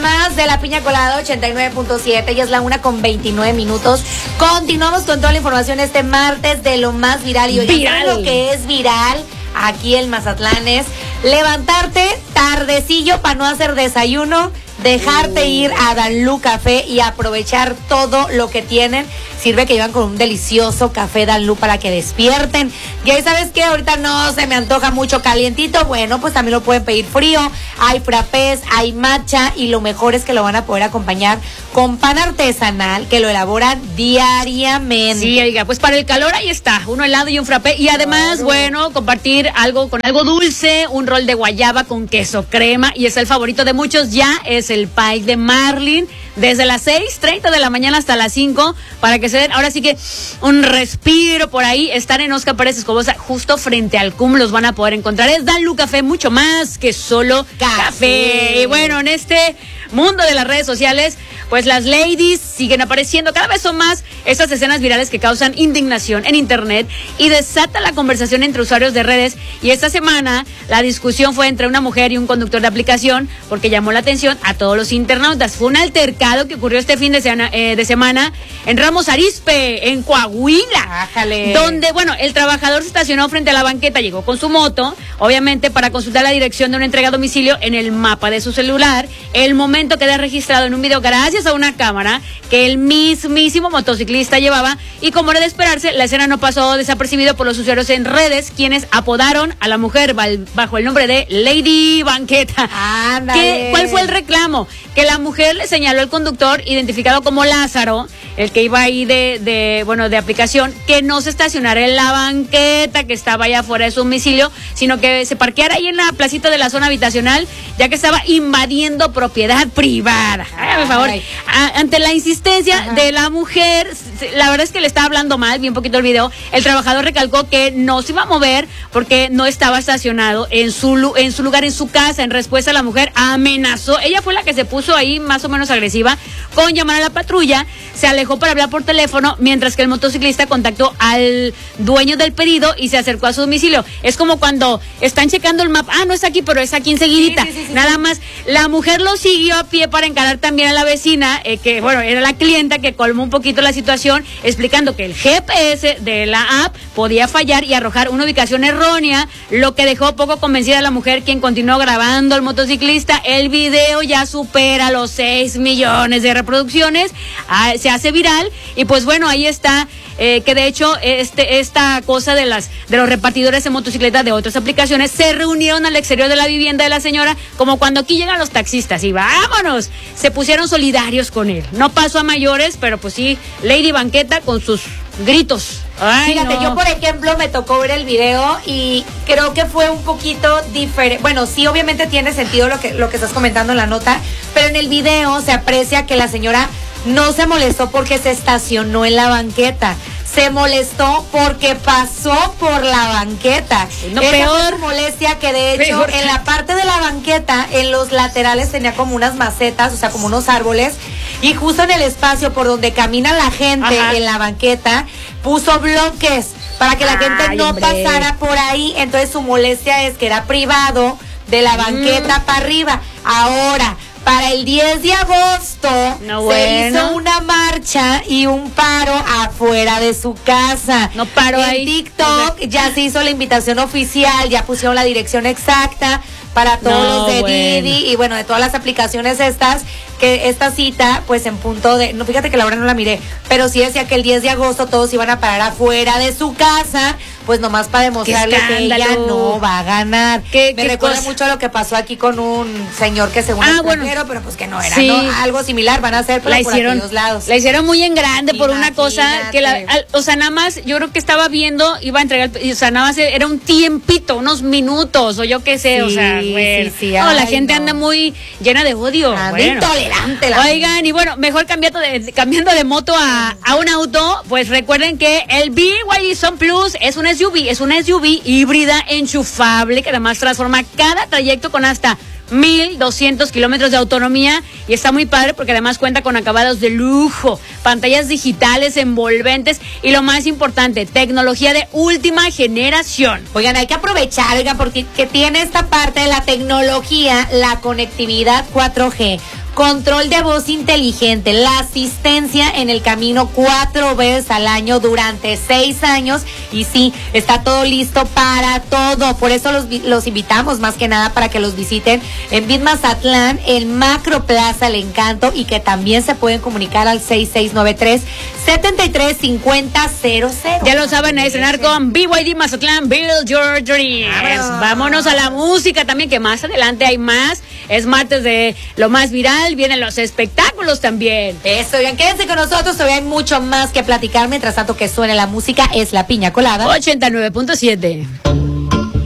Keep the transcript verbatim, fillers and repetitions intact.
más de la Piña Colada ochenta y nueve punto siete. Ya es la una con veintinueve minutos. Continuamos con toda la información este martes de lo más viral. Y hoy viral. lo que es viral aquí en Mazatlán es levantarte tardecillo para no hacer desayuno, dejarte ir a Danlú Café y aprovechar todo lo que tienen. Sirve que llevan con un delicioso café Danlú para que despierten. Y ahí sabes que ahorita no se me antoja mucho calientito. Bueno, pues también lo pueden pedir frío. Hay frappés, hay matcha y lo mejor es que lo van a poder acompañar con pan artesanal que lo elaboran diariamente. Sí, oiga, pues para el calor ahí está, uno helado y un frappé. Y además, claro, bueno, compartir algo con algo dulce, un rol de guayaba con queso crema. Y es el favorito de muchos, ya es el pie de Marlin. Desde las seis treinta de la mañana hasta las cinco, para que se den, ahora sí que un respiro por ahí. Están en Óscar Pérez Escobosa, justo frente al C U M, los van a poder encontrar. Es Danlú Café, mucho más que solo café. café. Y bueno, en este mundo de las redes sociales, pues las ladies siguen apareciendo. Cada vez son más estas escenas virales que causan indignación en internet y desata la conversación entre usuarios de redes. Y esta semana la discusión fue entre una mujer y un conductor de aplicación, porque llamó la atención a todos los internautas. Fue un altercado que ocurrió este fin de semana, eh, de semana en Ramos Arizpe, en Coahuila. Ájale. Donde, bueno, el trabajador se estacionó frente a la banqueta, llegó con su moto, obviamente para consultar la dirección de una entrega a domicilio en el mapa de su celular. El momento queda registrado en un video gracias a una cámara que el mismísimo motociclista llevaba, y como era de esperarse, la escena no pasó desapercibido por los usuarios en redes, quienes apodaron a la mujer bajo el nombre de Lady Banqueta. Ándale. ¿Cuál fue el reclamo? Que la mujer le señaló al conductor, identificado como Lázaro, el que iba ahí de, de, bueno, de aplicación, que no se estacionara en la banqueta que estaba allá afuera de su domicilio, sino que se parqueara ahí en la placita de la zona habitacional, ya que estaba invadiendo propiedad privada. Hágame favor. A, ante la insistencia Ajá. de la mujer, la verdad es que le estaba hablando mal, vi un poquito el video, el trabajador recalcó que no se iba a mover porque no estaba estacionado en su, en su lugar, en su casa. En respuesta, la mujer amenazó. Ella fue la que se puso ahí más o menos agresiva con llamar a la patrulla. Se alejó para hablar por teléfono, mientras que el motociclista contactó al dueño del pedido y se acercó a su domicilio. Es como cuando están checando el mapa. Ah, no está aquí, pero es aquí enseguidita. Sí, sí, sí, sí, Nada sí. más. La mujer lo siguió a pie para encarar también a la vecina, eh, que bueno, era la clienta, que colmó un poquito la situación, explicando que el G P S de la app podía fallar y arrojar una ubicación errónea, lo que dejó poco convencida a la mujer, quien continuó grabando al motociclista. El video ya supera los seis millones de reproducciones, ah, se hace viral, y pues bueno, ahí está, eh, que de hecho este esta cosa de las de los repartidores de motocicletas de otras aplicaciones se reunieron al exterior de la vivienda de la señora, como cuando aquí llegan los taxistas, y vámonos, se pusieron solidarios con él. No pasó a mayores, pero pues sí, Lady Banqueta con sus gritos. Ay, Fíjate, no. yo por ejemplo me tocó ver el video y creo que fue un poquito diferente. Bueno, sí, obviamente tiene sentido lo que, lo que estás comentando en la nota, pero en el video se aprecia que la señora no se molestó porque se estacionó en la banqueta. Se molestó porque pasó por la banqueta. No, Esa peor. fue su molestia, que de hecho Peor. en la parte de la banqueta, en los laterales tenía como unas macetas, o sea, como unos árboles, y justo en el espacio por donde camina la gente, Ajá. en la banqueta, puso bloques para que la Ay, gente no hombre. pasara por ahí. Entonces su molestia es que era privado de la banqueta mm. para arriba. Ahora, para el diez de agosto no, se bueno. hizo una marcha y un paro afuera de su casa. No paro en ahí. TikTok ya se hizo la invitación oficial, ya pusieron la dirección exacta para todos no, los de bueno. Didi y bueno, de todas las aplicaciones estas, que esta cita, pues en punto de, no, fíjate que la hora no la miré, pero sí decía que el diez de agosto todos iban a parar afuera de su casa, pues nomás para demostrarle que ella no va a ganar. ¿Qué, Me qué recuerda cosa? mucho a lo que pasó aquí con un señor que según Ah, es bueno. extranjero, pero pues que no era, Sí. ¿no? Algo similar van a hacer, pero la por hicieron, aquellos lados. la hicieron muy en grande por una cosa que la, Imagínate. al, o sea, nada más, yo creo que estaba viendo, iba a entregar, o sea, nada más era un tiempito, unos minutos, o yo qué sé, Sí, o sea, bueno. sí, sí, no, la ay, gente no. anda muy llena de odio. Anda bueno. intolerante la Oigan, y bueno, mejor cambiando de, cambiando de moto a, a un auto, pues recuerden que el B Y D Sun Plus es un S U V, es una S U V híbrida enchufable que además transforma cada trayecto con hasta mil doscientos kilómetros de autonomía, y está muy padre porque además cuenta con acabados de lujo, pantallas digitales envolventes y lo más importante, tecnología de última generación. Oigan, hay que aprovechar, oigan, porque que tiene esta parte de la tecnología, la conectividad cuatro G. control de voz inteligente, la asistencia en el camino cuatro veces al año durante seis años. Y sí, está todo listo para todo. Por eso los, los invitamos más que nada para que los visiten en Bit Mazatlán, en Macro Plaza El Encanto, y que también se pueden comunicar al seis seis nueve tres, siete tres cinco cero cero. Ya lo saben, a estrenar con B Y D Mazatlán, Build Your Dreams. Vámonos. Vámonos a la música también, que más adelante hay más. Es martes de lo más viral, vienen los espectáculos también. Eso, bien, quédense con nosotros, todavía hay mucho más que platicar. Mientras tanto que suene la música, es La Piña Colada ochenta y nueve punto siete.